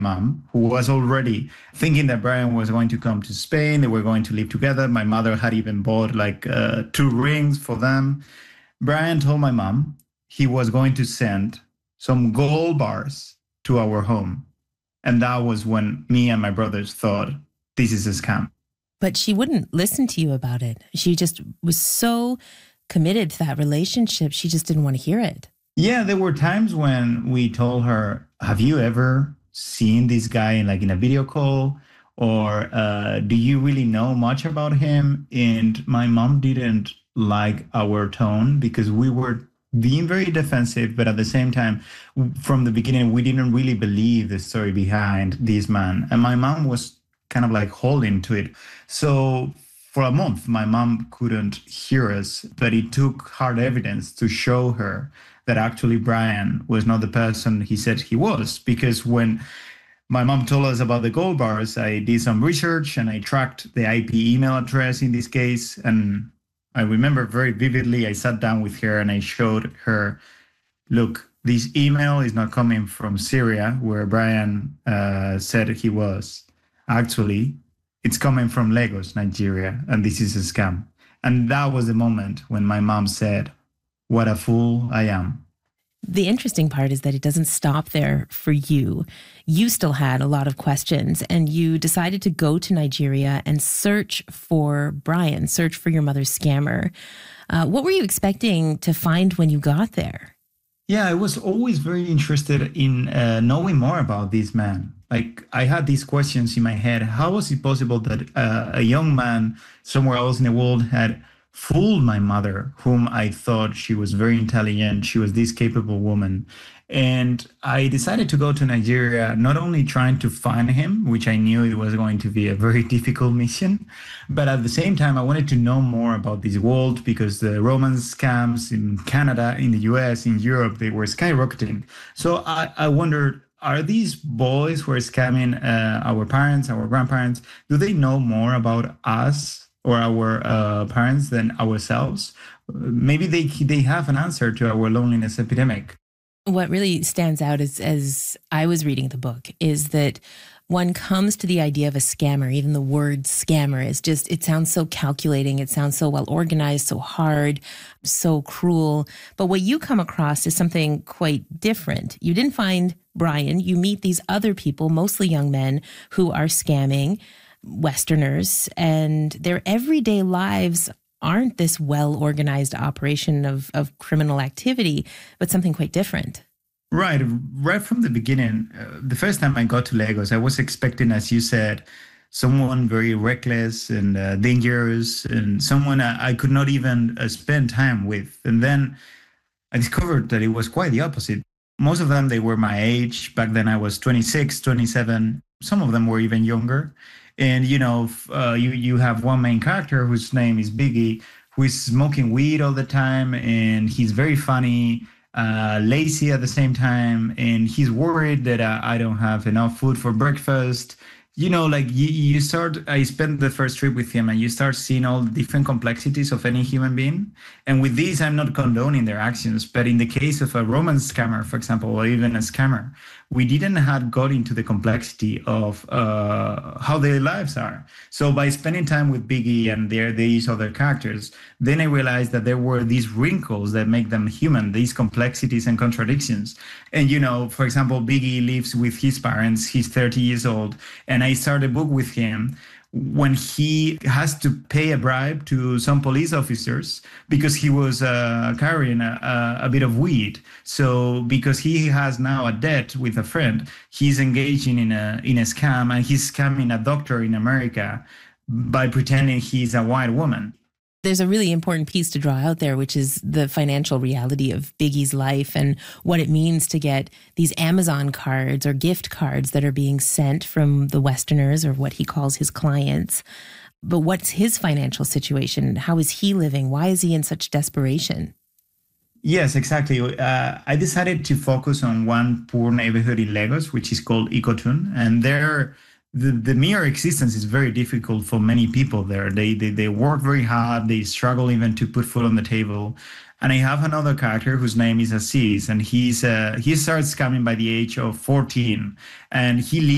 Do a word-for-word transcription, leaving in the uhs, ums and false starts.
mom, who was already thinking that Brian was going to come to Spain. They were going to live together. My mother had even bought like uh, two rings for them. Brian told my mom he was going to send some gold bars to our home. And that was when me and my brothers thought, this is a scam. But she wouldn't listen to you about it. She just was so committed to that relationship. She just didn't want to hear it. Yeah, there were times when we told her, have you ever seen this guy like in a video call? Or uh, do you really know much about him? And my mom didn't like our tone because we were being very defensive, but at the same time, from the beginning, we didn't really believe the story behind this man. And my mom was kind of like holding to it. So for a month, my mom couldn't hear us, but it took hard evidence to show her that actually Brian was not the person he said he was. Because when my mom told us about the gold bars, I did some research and I tracked the I P email address in this case. And I remember very vividly, I sat down with her and I showed her, look, this email is not coming from Syria, where Brian uh, said he was. Actually, it's coming from Lagos, Nigeria, and this is a scam. And that was the moment when my mom said, what a fool I am. The interesting part is that it doesn't stop there for you. You still had a lot of questions and you decided to go to Nigeria and search for Brian, search for your mother's scammer. Uh, what were you expecting to find when you got there? Yeah, I was always very interested in uh, knowing more about this man. Like, I had these questions in my head. How was it possible that uh, a young man somewhere else in the world had fooled my mother, whom I thought she was very intelligent, she was this capable woman? And I decided to go to Nigeria, not only trying to find him, which I knew it was going to be a very difficult mission, but at the same time, I wanted to know more about this world because the romance scams in Canada, in the U S, in Europe, they were skyrocketing. So I, I wondered, are these boys who are scamming uh, our parents, our grandparents, do they know more about us or our uh, parents than ourselves? Maybe they they have an answer to our loneliness epidemic. What really stands out is, as I was reading the book, is that one comes to the idea of a scammer. Even the word scammer is just, it sounds so calculating. It sounds so well organized, so hard, so cruel. But what you come across is something quite different. You didn't find Brian. You meet these other people, mostly young men, who are scamming Westerners, and their everyday lives aren't this well-organized operation of, of criminal activity, but something quite different. Right. Right from the beginning, uh, the first time I got to Lagos, I was expecting, as you said, someone very reckless and uh, dangerous and someone I, I could not even uh, spend time with. And then I discovered that it was quite the opposite. Most of them, they were my age. Back then I was twenty-six, twenty-seven. Some of them were even younger. And, you know, uh, you, you have one main character whose name is Biggie, who is smoking weed all the time. And he's very funny, uh, lazy at the same time. And he's worried that uh, I don't have enough food for breakfast. You know, like you, you start, I spent the first trip with him and you start seeing all the different complexities of any human being. And with these, I'm not condoning their actions. But in the case of a romance scammer, for example, or even a scammer, we didn't have got into the complexity of uh, how their lives are. So by spending time with Biggie and their, these other characters, then I realized that there were these wrinkles that make them human, these complexities and contradictions. And, you know, for example, Biggie lives with his parents. He's thirty years old. And I started a book with him when he has to pay a bribe to some police officers because he was uh, carrying a, a bit of weed. So because he has now a debt with a friend, he's engaging in a in a scam, and he's scamming a doctor in America by pretending he's a white woman. There's a really important piece to draw out there, which is the financial reality of Biggie's life and what it means to get these Amazon cards or gift cards that are being sent from the Westerners, or what he calls his clients. But what's his financial situation? How is he living? Why is he in such desperation? Yes, exactly. Uh, I decided to focus on one poor neighborhood in Lagos, which is called Ikotun. And there, the, the mere existence is very difficult for many people there. They, they they work very hard. They struggle even to put food on the table. And I have another character whose name is Aziz, and he's uh, he starts scamming by the age of fourteen, and he